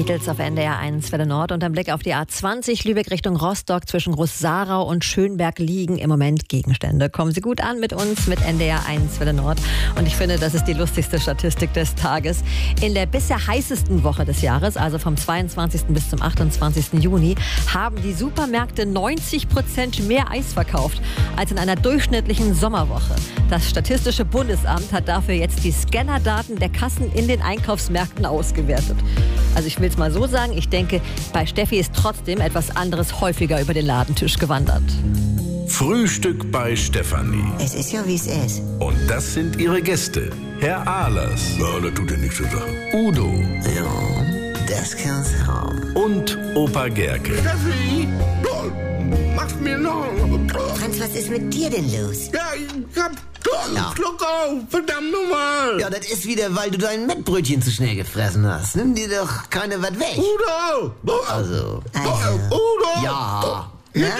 Beatles auf NDR 1 Welle Nord und ein Blick auf die A20 Lübeck Richtung Rostock zwischen Groß-Sarau und Schönberg liegen im Moment Gegenstände. Kommen Sie gut an mit uns, mit NDR 1 Welle Nord. Und ich finde, das ist die lustigste Statistik des Tages. In der bisher heißesten Woche des Jahres, also vom 22. bis zum 28. Juni, haben die Supermärkte 90% mehr Eis verkauft als in einer durchschnittlichen Sommerwoche. Das Statistische Bundesamt hat dafür jetzt die Scannerdaten der Kassen in den Einkaufsmärkten ausgewertet. Also ich will es mal so sagen, ich denke, bei Steffi ist trotzdem etwas anderes häufiger über den Ladentisch gewandert. Frühstück bei Stefanie. Es ist ja, wie es ist. Und das sind ihre Gäste. Herr Ahlers. Ja, das tut ja nichts zur Sache. Udo. Ja, das kann's haben. Und Opa Gerke. Steffi, machst mir noch. Franz, was ist mit dir denn los? Ja, ich hab Schluck auf, verdammt nochmal. Ja, das ist wieder, weil du dein Mettbrötchen zu schnell gefressen hast. Nimm dir doch keine was weg. Udo! Also. Udo! Ja.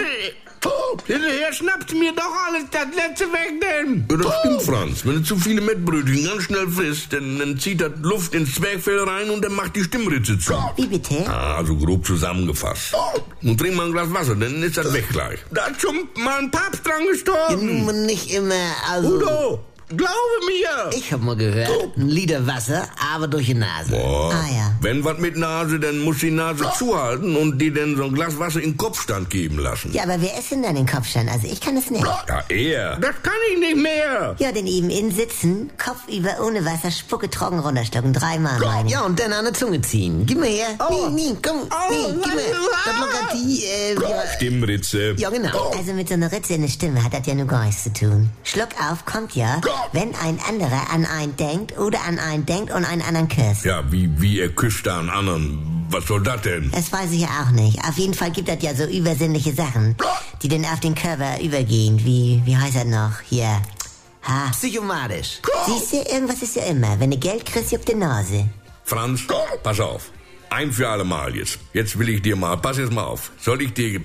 Hinterher schnappt mir doch alles das letzte weg, denn. Ja, das stimmt, Franz. Wenn du zu viele Mettbrötchen ganz schnell frisst, dann zieht das Luft ins Zwerchfell rein und dann macht die Stimmritze zu. Wie bitte? Ah, also grob zusammengefasst. Und trink mal ein Glas Wasser, dann ist das weg gleich. Da ist schon mal ein Papst dran gestorben. Nun nicht immer, also. Udo, glaube mir. Ich hab mal gehört, ein Liter Wasser, aber durch die Nase. Boah. Ah ja. Wenn was mit Nase, dann muss die Nase zuhalten und dir dann so ein Glas Wasser in den Kopfstand geben lassen. Ja, aber wer ist denn dann den Kopfstand? Also ich kann es nicht. Ja, er. Das kann ich nicht mehr. Ja, denn eben in sitzen, Kopf über ohne Wasser, Spucke trocken runterstocken, 3-mal meine. Ja, und dann an der Zunge ziehen. Gib mir her. Nee, komm. Gib mir. Das lockert die, Stimmritze. Ja, genau. Also mit so einer Ritze in der Stimme hat das ja nur gar nichts zu tun. Schluck auf kommt ja, wenn ein anderer an einen denkt oder an einen denkt und einen anderen küsst. Ja, wie er küsst da einen anderen. Was soll das denn? Das weiß ich ja auch nicht. Auf jeden Fall gibt es ja so übersinnliche Sachen, die dann auf den Körper übergehen. Wie heißt das noch? Hier. Ha. Psychomatisch. Siehst du, irgendwas ist ja immer. Wenn du Geld kriegst, juckt die Nase. Franz, pass auf. Ein für alle Mal jetzt. Jetzt will ich dir mal, pass jetzt mal auf. Soll ich dir...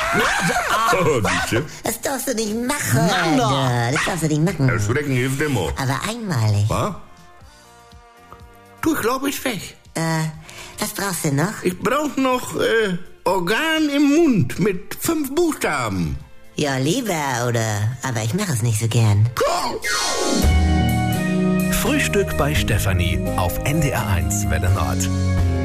Oh, siehste? Das darfst du nicht machen. Das darfst du nicht machen. Das Schrecken hilft immer. Aber einmalig. Was? Du, ich glaube, ist weg. Was brauchst du noch? Ich brauch noch, Organ im Mund mit 5 Buchstaben. Ja, lieber, oder? Aber ich mache es nicht so gern. Frühstück bei Stefanie auf NDR 1 Welle Nord.